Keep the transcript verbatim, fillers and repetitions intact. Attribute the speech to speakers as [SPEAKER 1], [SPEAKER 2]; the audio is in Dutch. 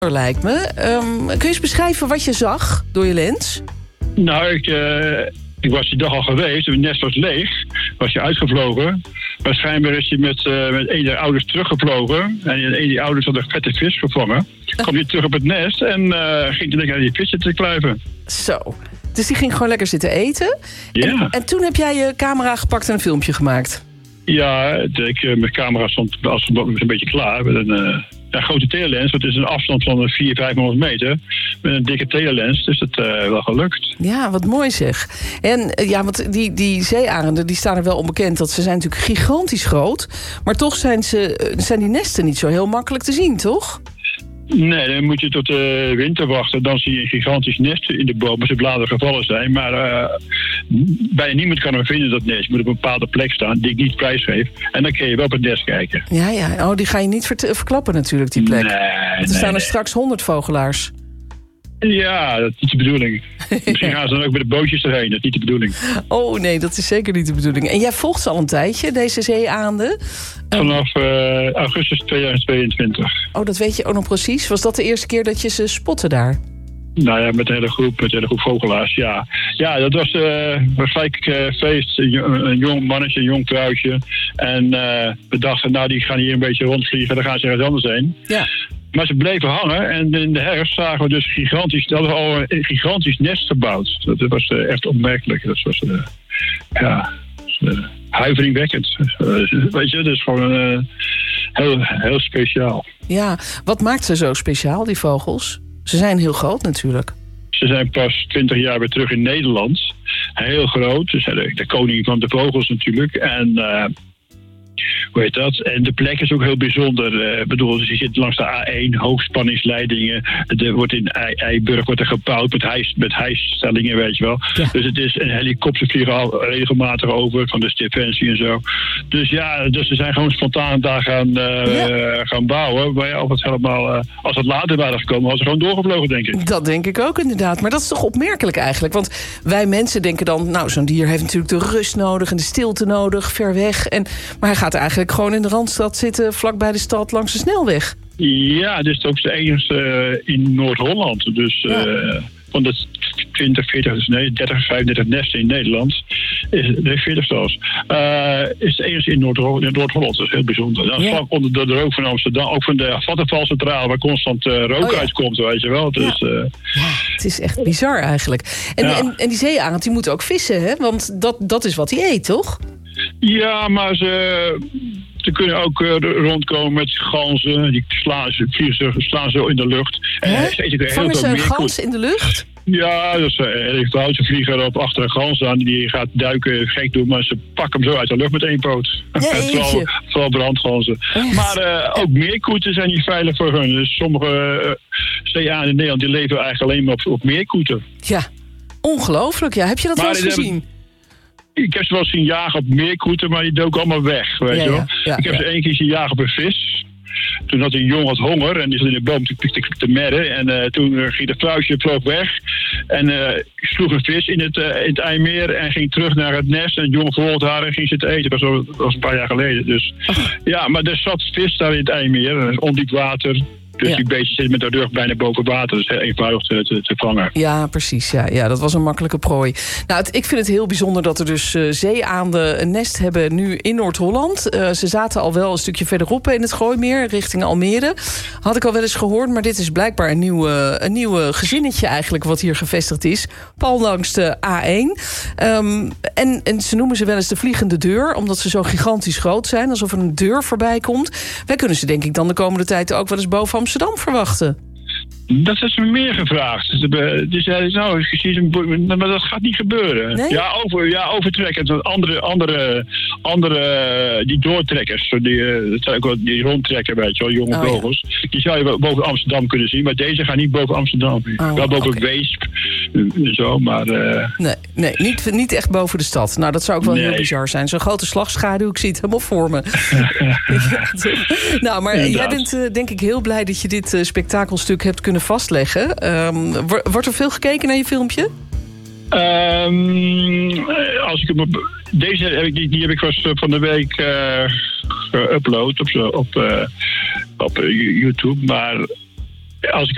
[SPEAKER 1] lijkt me. Um, kun je eens beschrijven wat je zag door je lens?
[SPEAKER 2] Nou, ik, uh, ik was die dag al geweest. Het nest was leeg. Was je uitgevlogen. Maar schijnbaar is hij met, uh, met een der ouders teruggevlogen. En een der ouders had een vette vis gevangen. Kwam hij terug op het nest en uh, ging toen lekker naar die vissen te kluiven.
[SPEAKER 1] Zo. Dus die ging gewoon lekker zitten eten.
[SPEAKER 2] Ja.
[SPEAKER 1] En, en toen heb jij je camera gepakt en een filmpje gemaakt.
[SPEAKER 2] Ja, ik, mijn camera stond als een beetje klaar. Met een uh, ja, grote telelens. Het is een afstand van vierhonderd, vijfhonderd meter. Met een dikke telelens. Dus het uh, wel gelukt.
[SPEAKER 1] Ja, wat mooi zeg. En ja, want die, die zeearenden die staan er wel onbekend. Dat ze zijn natuurlijk gigantisch groot. Maar toch zijn, ze, zijn die nesten niet zo heel makkelijk te zien, toch?
[SPEAKER 2] Nee, dan moet je tot de winter wachten. Dan zie je een gigantisch nest in de boom als de bladeren gevallen zijn. Maar uh, bijna niemand kan hem vinden, dat nest. Je moet op een bepaalde plek staan die ik niet prijsgeef. En dan kun je wel op het nest kijken. Ja,
[SPEAKER 1] ja. Oh, die ga je niet vert- verklappen natuurlijk, die plek.
[SPEAKER 2] Nee,
[SPEAKER 1] Want er
[SPEAKER 2] nee,
[SPEAKER 1] staan er
[SPEAKER 2] nee.
[SPEAKER 1] straks honderd vogelaars.
[SPEAKER 2] Ja, dat is niet de bedoeling. Misschien gaan ze dan ook met de bootjes erheen. Dat is niet de bedoeling.
[SPEAKER 1] Oh nee, dat is zeker niet de bedoeling. En jij volgt ze al een tijdje, deze zeearenden?
[SPEAKER 2] Vanaf uh, augustus tweeduizend tweeëntwintig.
[SPEAKER 1] Oh, dat weet je ook nog precies. Was dat de eerste keer dat je ze spotte daar?
[SPEAKER 2] Nou ja, met de hele groep, met de hele groep vogelaars, ja. Ja, dat was uh, een gelijk uh, feest. Een, een jong mannetje, een jong vrouwtje. En uh, we dachten, nou, die gaan hier een beetje rondvliegen. Dan gaan ze ergens anders heen.
[SPEAKER 1] Ja. Maar
[SPEAKER 2] ze bleven hangen en in de herfst zagen we dus gigantisch, dat we al een gigantisch nest gebouwd. Dat was uh, echt opmerkelijk. Dat was uh, ja, uh, huiveringwekkend. Uh, weet je, dat is gewoon uh, heel, heel speciaal.
[SPEAKER 1] Ja, wat maakt ze zo speciaal, die vogels? Ze zijn heel groot natuurlijk.
[SPEAKER 2] Ze zijn pas twintig jaar weer terug in Nederland. Heel groot. Ze zijn de, de koning van de vogels natuurlijk. En uh, hoe heet dat? En de plek is ook heel bijzonder. Ik uh, bedoel, ze zit langs de A één, hoogspanningsleidingen. Er wordt in Eiburg wordt er gebouwd met, hijs, met hijsstellingen, weet je wel. Ja. Dus het is een helikopter vliegen al regelmatig over van de Defensie en zo. Dus ja, dus ze zijn gewoon spontaan daar gaan, uh, ja. gaan bouwen. Maar ja, of het helemaal, uh, als het later waren gekomen, was ze gewoon doorgevlogen, denk ik.
[SPEAKER 1] Dat denk ik ook inderdaad. Maar dat is toch opmerkelijk eigenlijk. Want wij mensen denken dan, nou, zo'n dier heeft natuurlijk de rust nodig en de stilte nodig, ver weg. En, maar hij gaat eigenlijk gewoon in de Randstad zitten, vlak bij de stad, langs de snelweg.
[SPEAKER 2] Ja, dit is ook de enige uh, in Noord-Holland. Dus ja. uh, van de twintig, veertig, nee, dertig, vijfendertig nesten in Nederland, is, nee, veertig zelfs, uh, is de enige in Noord-Holland. In Noord-Holland. Dat is heel bijzonder. Dat is ja. vlak onder de, de rook van Amsterdam, ook van de Vattenfallcentrale, waar constant uh, rook oh, ja. uitkomt, weet je wel. Dus,
[SPEAKER 1] ja.
[SPEAKER 2] Uh,
[SPEAKER 1] ja, het is echt bizar eigenlijk. En, ja. en, en die zeearend, die moet ook vissen, hè? Want dat, dat is wat hij eet, toch?
[SPEAKER 2] Ja, maar ze, ze kunnen ook uh, rondkomen met ganzen. Die slaan ze, vliegen ze, slaan ze in de lucht.
[SPEAKER 1] En ze vangen ze een gans in de lucht?
[SPEAKER 2] Ja, dat is heel fout. Ze vliegen erop achter een gans aan. Die gaat duiken, gek doen. Maar ze pakken hem zo uit de lucht met één poot. vooral, vooral brandganzen. Echt? Maar uh, ook meerkoeten zijn niet veilig voor hun. Dus sommige uh, zeearenden in Nederland die leven eigenlijk alleen maar op, op meerkoeten.
[SPEAKER 1] Ja, ongelooflijk. Ja. Heb je dat maar wel eens gezien? Hebben,
[SPEAKER 2] ik heb ze wel eens zien jagen op meerkoeten, maar die doken allemaal weg. Weet ja, je wel? Ja, ja, ik heb ja. ze één keer zien jagen op een vis. Toen had een jong wat honger en die zat in de boom te, te, te merren. En uh, toen uh, ging de vrouwtje vloog weg. En uh, sloeg een vis in het, uh, in het IJmeer en ging terug naar het nest. En het jong volgde haar en ging zitten eten. Dat was, dat was een paar jaar geleden. Dus oh. ja, maar er zat vis daar in het IJmeer. Ondiep water. Dus ja. die beestjes zitten met de rug bijna boven water. Dus heel eenvoudig te, te, te vangen.
[SPEAKER 1] Ja, precies. Ja, ja, dat was een makkelijke prooi. Nou, het, ik vind het heel bijzonder dat er dus uh, zeeaanden een nest hebben nu in Noord-Holland. Uh, ze zaten al wel een stukje verderop in het Gooimeer, richting Almere. Had ik al wel eens gehoord, maar dit is blijkbaar een nieuwe, een nieuwe gezinnetje eigenlijk wat hier gevestigd is. Pal langs de A één. Um, en, en ze noemen ze wel eens de vliegende deur, omdat ze zo gigantisch groot zijn, alsof er een deur voorbij komt. Wij kunnen ze denk ik dan de komende tijd ook wel eens boven Amsterdam verwachten.
[SPEAKER 2] Dat is me meer gevraagd. Dus hij nou, maar dat gaat niet gebeuren. Nee? Ja, over, ja, overtrekken. Andere, andere, andere die doortrekkers, die, die rondtrekken, weet je wel, jonge oh, vogels. Ja. Die zou je boven Amsterdam kunnen zien, maar deze gaan niet boven Amsterdam. Oh, wel boven okay. Weesp en zo, maar... Uh...
[SPEAKER 1] Nee, nee niet, niet echt boven de stad. Nou, dat zou ook wel nee. heel bizar zijn. Zo'n grote slagschaduw, ik zie het helemaal voor me. ja, nou, maar inderdaad. Jij bent uh, denk ik heel blij dat je dit uh, spektakelstuk hebt kunnen vastleggen. Um, wordt er veel gekeken naar je filmpje?
[SPEAKER 2] Um, als ik hem op, deze heb ik, die, die heb ik was van de week uh, geüpload op, op, uh, op uh, YouTube. Maar als ik